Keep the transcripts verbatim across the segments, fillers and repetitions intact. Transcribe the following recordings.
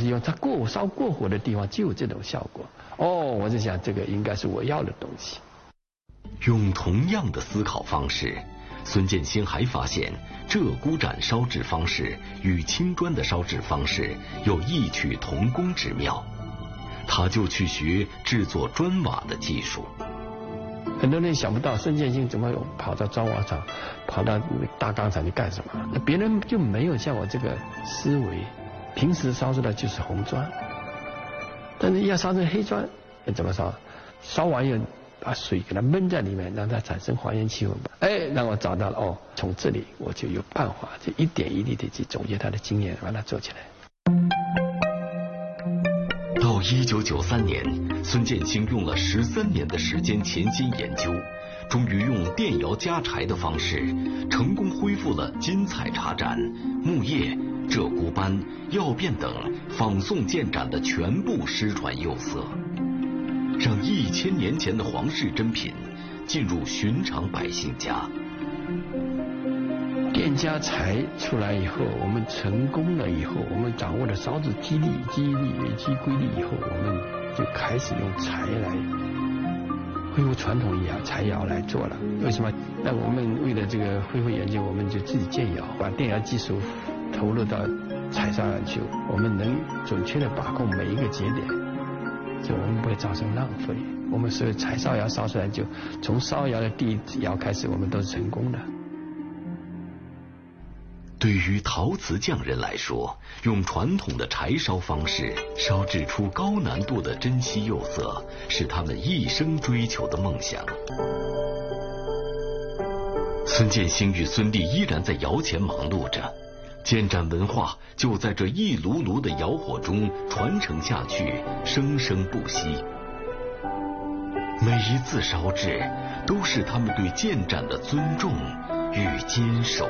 地方，它过烧过火的地方就有这种效果。哦，我就想这个应该是我要的东西。 用同样的思考方式，孙建兴还发现鹧鸪盏烧制方式与青砖的烧制方式有异曲同工之妙，他就去学制作砖瓦的技术。 很多人想不到孙建兴怎么有跑到砖瓦厂，跑到大钢厂去干什么？那别人就没有像我这个思维，平时烧出来就是红砖，但是要烧成黑砖，怎么烧？烧完以后把水给它闷在里面，让它产生还原气氛。哎，让我找到了哦，从这里我就有办法，就一点一滴的去总结他的经验，把它做起来。 到一九九三年，孙建兴用了十三年的时间潜心研究，终于用电窑加柴的方式，成功恢复了金彩茶盏、木叶、鹧鸪斑、药变等仿宋建盏的全部失传釉色，让一千年前的皇室珍品进入寻常百姓家。 电加柴出来以后，我们成功了以后，我们掌握了烧制机理、机理以及规律以后，我们就开始用柴来恢复传统窑柴窑来做了。为什么？那我们为了这个恢复研究，我们就自己建窑，把电窑技术投入到柴烧上去，我们能准确的把控每一个节点，就我们不会造成浪费。我们所有柴烧窑烧出来，就从烧窑的第一窑开始，我们都是成功的。 对于陶瓷匠人来说，用传统的柴烧方式烧制出高难度的珍稀釉色，是他们一生追求的梦想。孙建兴与孙俪依然在窑前忙碌着，建盏文化就在这一炉炉的窑火中传承下去，生生不息。每一次烧制，都是他们对建盏的尊重与坚守。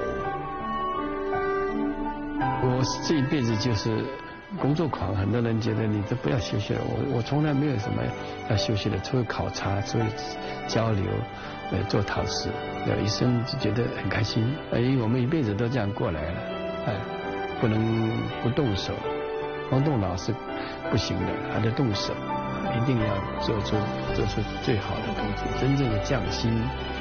我这一辈子就是工作狂，很多人觉得你都不要休息了，我我从来没有什么要休息的，除了考察，除了交流，呃，做陶瓷，有一生就觉得很开心。哎，我们一辈子都这样过来了，哎，不能不动手，光动脑是不行的，还得动手，一定要做出做出最好的东西，真正的匠心。